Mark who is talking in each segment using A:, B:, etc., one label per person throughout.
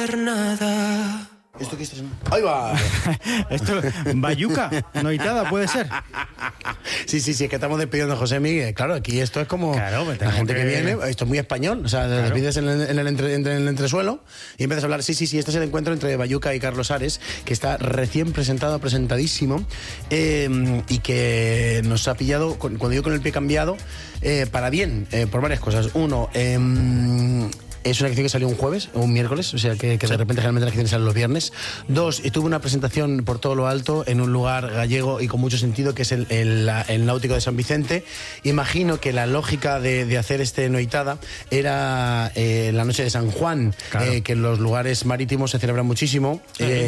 A: hacer nada.
B: ¿Esto qué es? ¡Ahí va!
C: Esto, Bayuca, noitada, puede ser.
B: Sí, es que estamos despidiendo a José Miguel. Claro, aquí esto es como la gente que viene, esto es muy español, o sea, te despides en el entresuelo y empiezas a hablar. Sí, este es el encuentro entre Bayuca y Carlos Ares, que está recién presentadísimo, y que nos ha pillado, cuando digo con el pie cambiado, para bien, por varias cosas. Uno, es una canción que salió un jueves o un miércoles, o sea que de repente generalmente las canciones salen los viernes. 2, tuve una presentación por todo lo alto en un lugar gallego y con mucho sentido, que es el Náutico de San Vicente. Imagino que la lógica de hacer este noitada era la noche de San Juan, que en los lugares marítimos se celebra muchísimo,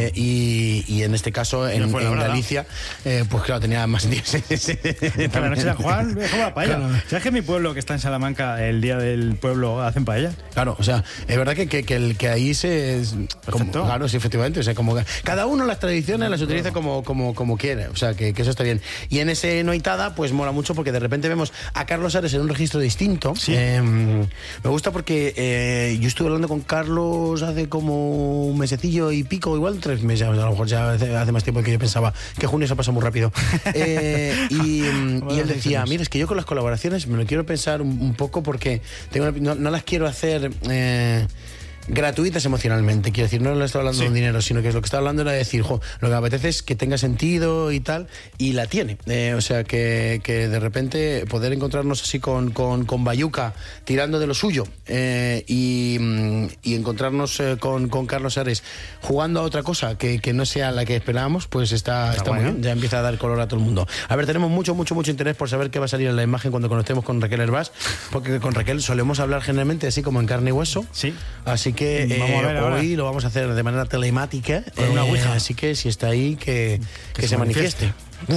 B: y en este caso en Galicia, pues claro, tenía más sentido.
C: La noche de San Juan es como la paella. Claro. ¿Sabes que en mi pueblo, que está en Salamanca, el día del pueblo hacen paella?
B: Claro, o sea, es verdad que ahí se... claro, sí, efectivamente. O sea, como cada uno las tradiciones las utiliza como quiere. O sea, que eso está bien. Y en ese noitada, pues mola mucho porque de repente vemos a Carlos Ares en un registro distinto. Sí. Me gusta porque yo estuve hablando con Carlos hace como un mesecillo y pico, igual 3 meses, a lo mejor ya hace más tiempo que yo pensaba que junio se pasa muy rápido. Y él decía, mira, es que yo con las colaboraciones me lo quiero pensar un poco porque no las quiero hacer gratuitas emocionalmente. Quiero decir, no le estoy hablando de un dinero, sino que lo que está hablando era decir, lo que me apetece es que tenga sentido y tal, y la tiene. O sea, que de repente poder encontrarnos así con Bayuca tirando de lo suyo, y encontrarnos con Carlos Ares jugando a otra cosa que no sea la que esperábamos, pues está muy bien. Ya empieza a dar color a todo el mundo. A ver, tenemos mucho interés por saber qué va a salir en la imagen cuando conectemos con Raquel Herbás, porque con Raquel solemos hablar generalmente así como en carne y hueso. Sí. Así que hoy lo vamos a hacer de manera telemática, con una ouija. Así que si está ahí, que se manifieste.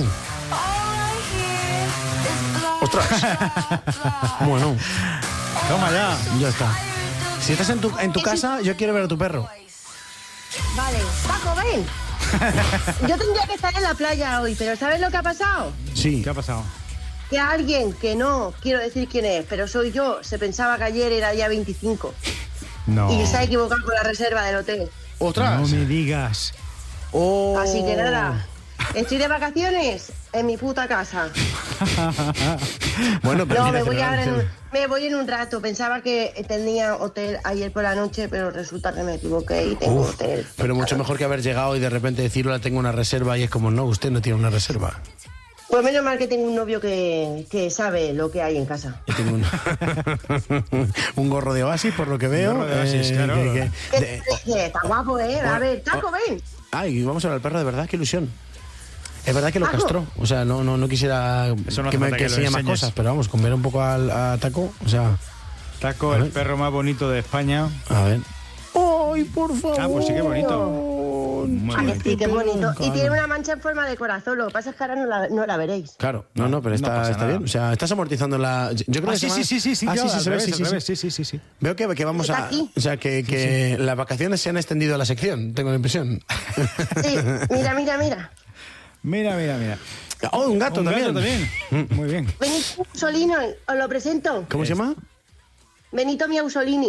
B: ¡Ostras! Bueno.
C: Toma ya.
B: Ya está. Si estás en tu casa, yo quiero ver a tu perro.
D: Vale. Paco, ven. Yo tendría que estar en la playa hoy, pero ¿sabes lo que ha pasado?
B: Sí.
C: ¿Qué ha pasado?
D: Que alguien que no quiero decir quién es, pero soy yo, se pensaba que ayer era día 25.
C: No.
D: Y se ha equivocado con la reserva del hotel.
B: ¿Otras?
C: No me digas.
D: Así que nada, estoy de vacaciones en mi puta casa.
B: Bueno, pero
D: no, me voy en un rato. Pensaba que tenía hotel ayer por la noche, pero resulta que me equivoqué y tengo hotel.
B: Pero mucho mejor que haber llegado y de repente decir, hola, tengo una reserva, y es como, no, usted no tiene una reserva.
D: Pues menos mal que tengo un novio que sabe lo que hay en casa.
B: Yo tengo un gorro de Oasis, por lo que veo.
C: Un gorro de Oasis, claro.
D: Está guapo, ¿eh? A ver, Taco, ven.
B: Ay, vamos a ver al perro, de verdad, qué ilusión. Es verdad que lo castró. O sea, no quisiera que enseñe más cosas, pero vamos, con ver un poco a Taco, o sea...
C: Taco, el perro más bonito de España.
B: A ver. ¡Ay, por favor!
C: Ah, pues sí, qué bonito.
D: Sí, qué bonito. Y tiene una mancha en forma de corazón. Lo que pasa es que ahora no la veréis.
B: Claro, no, pero está bien. O sea, estás amortizando la... Yo creo que
C: sí.
B: Sí,
C: Sí.
B: Veo que vamos a... O sea, que las vacaciones se han extendido a la sección, tengo la impresión.
D: Sí, mira.
C: Mira.
B: Oh, un gato también.
C: Muy bien.
D: Benito Mussolini, os lo presento.
B: ¿Cómo se llama?
D: Benito Mussolini.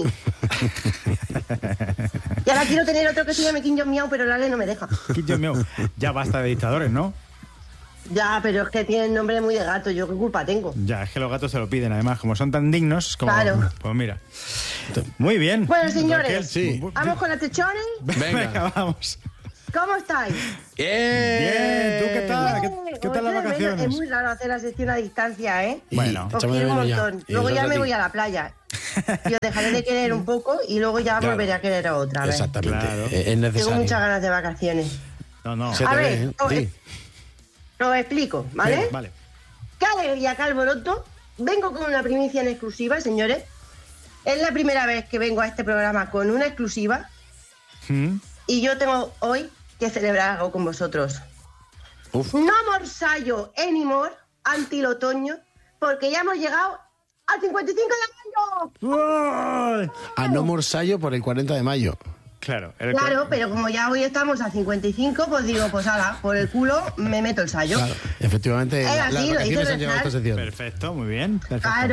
D: Y ahora quiero tener otro que se llame Kim Jong-miau, pero la ley no me deja.
C: Kim Jong-miau. Ya basta de dictadores, ¿no?
D: Ya, pero es que tienen nombre muy de gato. ¿Yo qué culpa tengo?
C: Ya, es que los gatos se lo piden, además, como son tan dignos. Como,
D: claro.
C: Pues mira. Muy bien.
D: Bueno, señores,
B: Raquel, sí.
D: ¿vamos con la techones?
C: Venga, vamos.
D: ¿Cómo estáis?
C: Bien. ¿Tú qué tal? ¿Qué tal las vacaciones?
D: Es muy raro hacer la sección a distancia, ¿eh?
C: Bueno,
D: os quiero un montón. Luego ya me voy a la playa. Y os dejaré de querer un poco y luego ya volveré a querer a otra vez.
B: Exactamente.
C: Claro.
B: Es necesario.
D: Tengo muchas ganas de vacaciones.
C: No.
D: A ver, os explico, ¿vale?
C: Bien, vale.
D: Qué alegría, qué alboroto. Vengo con una primicia en exclusiva, señores. Es la primera vez que vengo a este programa con una exclusiva. Y yo tengo hoy que celebrar algo con vosotros. No morsallo anymore, anti el otoño, porque ya hemos llegado al 55 de mayo.
B: A no morsallo por el 40 de mayo.
C: Claro,
D: pero como ya hoy estamos a 55, pues digo, pues ala, por el culo me meto el sallo.
B: Claro, efectivamente,
D: así,
B: las vacaciones han llegado a esta sección.
C: Perfecto, muy bien. Perfecto.
D: Claro,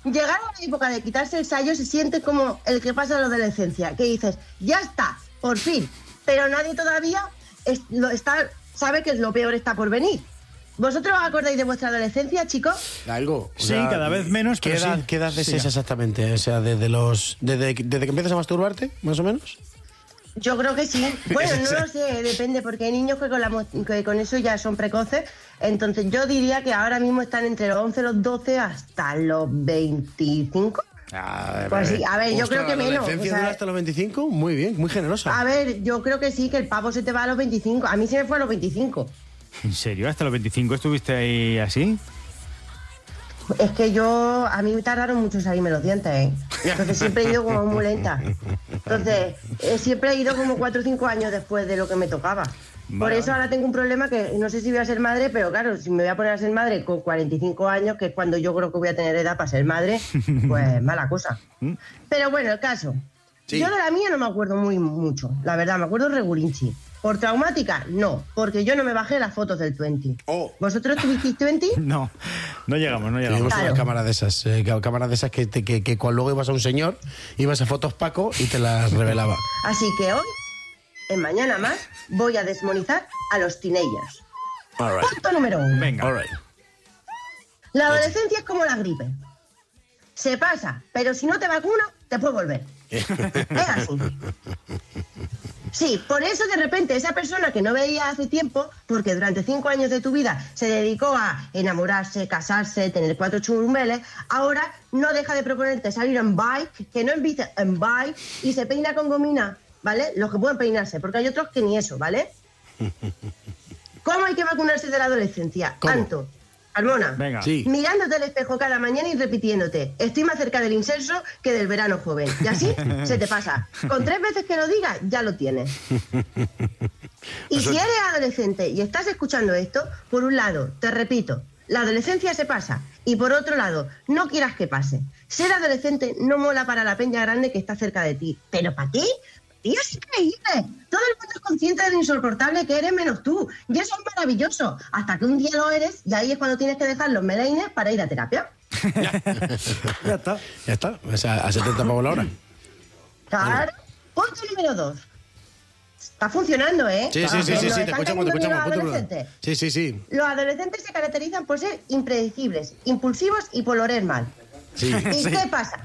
D: llegar a la época de quitarse el sayo se siente como el que pasa a la adolescencia, que dices, ya está, por fin, pero nadie todavía sabe que lo peor está por venir. ¿Vosotros os acordáis de vuestra adolescencia, chicos?
B: Algo.
C: Sí, cada vez menos, pero sí.
B: ¿Qué edad es esa exactamente? O sea, desde que empiezas a masturbarte, más o menos.
D: Yo creo que sí. Bueno, no lo sé, depende, porque hay niños que con eso ya son precoces. Entonces yo diría que ahora mismo están entre los 11, los 12 hasta los 25. Pues sí, a ver, yo creo que menos.
B: ¿La adolescencia dura hasta los 25? Muy bien, muy generosa.
D: A ver, yo creo que sí, que el pavo se te va a los 25. A mí se me fue a los 25.
C: ¿En serio? ¿Hasta los 25 estuviste ahí así?
D: Es que a mí me tardaron mucho en salirme los dientes, ¿eh? Entonces siempre he ido como muy lenta. Entonces, siempre he ido como 4 o 5 años después de lo que me tocaba. Por eso ahora tengo un problema que no sé si voy a ser madre, pero claro, si me voy a poner a ser madre con 45 años, que es cuando yo creo que voy a tener edad para ser madre, pues mala cosa. Pero bueno, el caso. Sí. Yo de la mía no me acuerdo mucho, la verdad, me acuerdo regulinchi. ¿Por traumática? No, porque yo no me bajé las fotos del 20. Oh. ¿Vosotros tuvisteis 20?
C: No llegamos.
B: Tuvimos unas cámaras de esas, que cuando luego ibas a un señor, ibas a Fotos Paco y te las revelaba.
D: Así que hoy, en Mañana Más, voy a desmonizar a los teenagers. Right. Punto número 1.
C: Venga.
B: All right.
D: La adolescencia es como la gripe. Se pasa, pero si no te vacunas, te puede volver. Es así. Sí, por eso de repente esa persona que no veía hace tiempo, porque durante 5 años de tu vida se dedicó a enamorarse, casarse, tener 4 churumbeles, ahora no deja de proponerte salir en bike, que no invite en bike y se peina con gomina, ¿vale? Los que pueden peinarse, porque hay otros que ni eso, ¿vale? ¿Cómo hay que vacunarse de la adolescencia?
B: ¿Cómo?
D: Anto, Carmona,
C: venga.
B: Sí.
D: Mirándote al espejo cada mañana y repitiéndote, estoy más cerca del incenso que del verano joven. Y así se te pasa. Con 3 veces que lo digas, ya lo tienes. Y si eres adolescente y estás escuchando esto, por un lado, te repito, la adolescencia se pasa. Y por otro lado, no quieras que pase. Ser adolescente no mola para la peña grande que está cerca de ti. ¿Pero para ti? Y es increíble. Todo el mundo es consciente de lo insoportable que eres menos tú. Y eso es maravilloso. Hasta que un día lo eres y ahí es cuando tienes que dejar los meleines para ir a terapia.
C: Ya está.
B: Ya está. O sea, a 70 pavos la hora.
D: Claro. Punto número 2. Está funcionando, ¿eh?
B: Sí, te escuchamos. Sí.
D: Los adolescentes se caracterizan por ser impredecibles, impulsivos y por oler mal.
B: Sí.
D: ¿Y qué pasa?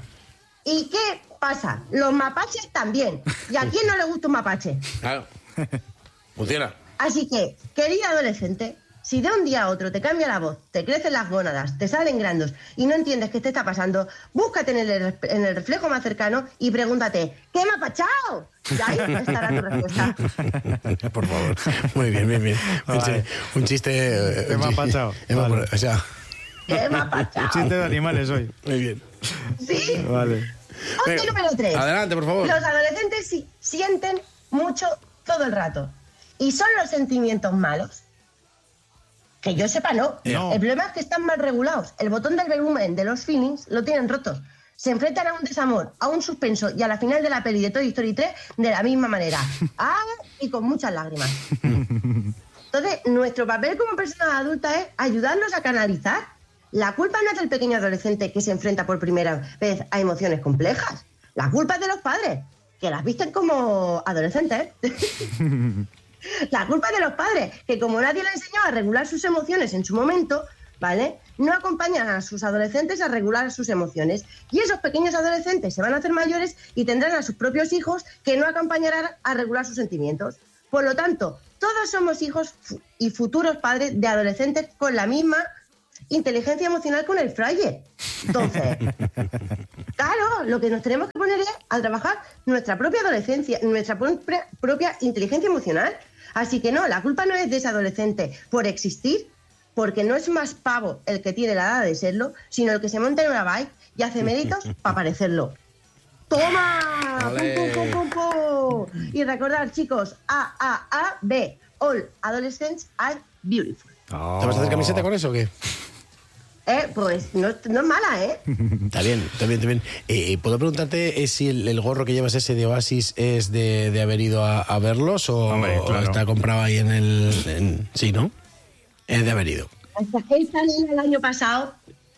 D: Los mapaches también. ¿Y a quién no le gusta un mapache?
B: Claro. Funciona.
D: Así que, querida adolescente, si de un día a otro te cambia la voz, te crecen las gónadas, te salen grandos y no entiendes qué te está pasando, búscate en el reflejo más cercano y pregúntate, ¿qué me ha pachado? Y ahí estará tu respuesta.
B: Por favor. Muy bien. Vale. Un chiste...
C: ¿Qué me ha pachado?
B: Vale. O sea...
D: ¿Qué me ha pachado?
C: Un chiste de animales hoy.
B: Muy bien.
D: Sí.
C: Vale.
D: Punto número 3.
B: Adelante, por favor.
D: Los adolescentes sienten mucho todo el rato. ¿Y son los sentimientos malos? Que yo sepa, no. El problema es que están mal regulados. El botón del volumen de los feelings lo tienen rotos. Se enfrentan a un desamor, a un suspenso y a la final de la peli de Toy Story 3 de la misma manera. Y con muchas lágrimas. Entonces, nuestro papel como personas adultas es ayudarlos a canalizar. La culpa no es del pequeño adolescente que se enfrenta por primera vez a emociones complejas. La culpa es de los padres, que las visten como adolescentes. La culpa es de los padres, que como nadie le enseñó a regular sus emociones en su momento, ¿vale? No acompañan a sus adolescentes a regular sus emociones. Y esos pequeños adolescentes se van a hacer mayores y tendrán a sus propios hijos que no acompañarán a regular sus sentimientos. Por lo tanto, todos somos hijos y futuros padres de adolescentes con la misma inteligencia emocional con el fraile. Entonces, claro, lo que nos tenemos que poner es a trabajar nuestra propia adolescencia, nuestra propia inteligencia emocional. Así que no, la culpa no es de ese adolescente por existir, porque no es más pavo el que tiene la edad de serlo, sino el que se monta en una bike y hace méritos para parecerlo. ¡Toma! ¡Pum, pum, pum, pum! Y recordar, chicos, B. All adolescents are beautiful.
B: ¿Te vas a hacer camiseta con eso o qué?
D: Pues no es mala, ¿eh?
B: Está bien. ¿Puedo preguntarte si el gorro que llevas ese de Oasis es de haber ido a verlos o,
C: hombre, claro,
B: o está comprado ahí sí, ¿no? Es de haber ido.
D: Esta niña el año pasado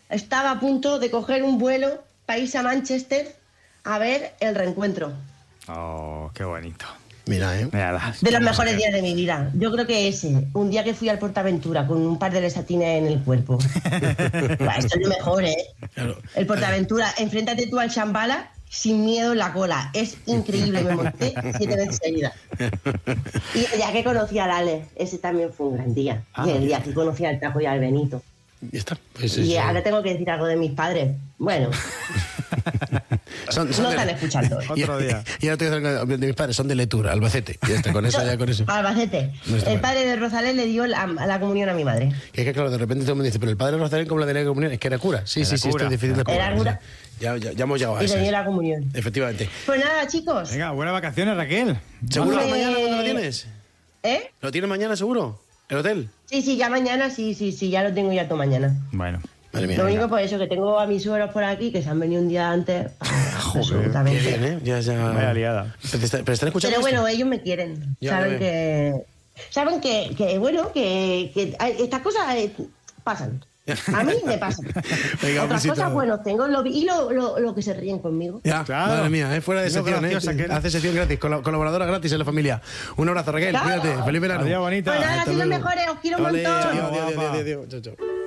D: estaba a punto de coger un vuelo para irse a Manchester a ver el reencuentro.
C: Oh, qué bonito.
B: Mira,
D: De los mejores días de mi vida. Yo creo que ese, un día que fui al Portaventura con un par de lesatines en el cuerpo. Esto es lo mejor, ¿eh?
B: Claro.
D: El Portaventura, enfréntate tú al Shambhala sin miedo en la cola. Es increíble, me monté 7 veces seguidas. Y el día que conocí al Ale, ese también fue un gran día. Y el día que conocí al Tajo y al Benito.
B: Y está. Pues
D: y ahora tengo que decir algo de mis padres. Bueno. No están escuchando.
C: Otro día.
B: Y ahora te voy a decir de mis padres, son de Letura, Albacete. Y está, con eso, ya con eso.
D: Albacete. El padre de Rosalén le dio la comunión a mi madre.
B: Que es que, claro, de repente todo el mundo dice, pero el padre de Rosalén, ¿cómo le daría la comunión? Es que era cura. Sí, esto es difícil de
D: Era cura.
B: Ya hemos llegado a
D: y
B: eso.
D: Y le dio la comunión.
B: Efectivamente.
D: Pues nada, chicos.
C: Venga, buenas vacaciones, Raquel.
B: ¿Seguro mañana cuándo lo tienes?
D: ¿Eh?
B: ¿Lo tienes mañana seguro? ¿El hotel?
D: Sí, ya mañana, sí, ya lo tengo ya todo mañana.
C: Bueno.
B: Madre mía,
D: lo único por eso que tengo a mis suegros por aquí que se han venido un día antes.
B: Joder, absolutamente. Qué bien, ¿eh? Ya.
C: Vaya liada.
B: Pero están escuchando.
D: Pero bueno, ellos me quieren. Saben que bueno, que estas cosas pasan. A mí me pasan.
B: Venga,
D: otras cosas, bueno, tengo y lo que se ríen conmigo.
B: Ya, claro. Madre mía, fuera de sección, hace sección gratis, colaboradora gratis en la familia. Un abrazo, Raquel, cuídate, feliz verano.
C: Adiós, bonita.
D: Pues nada, así lo mejores, os quiero un montón.
B: Adiós. Chao.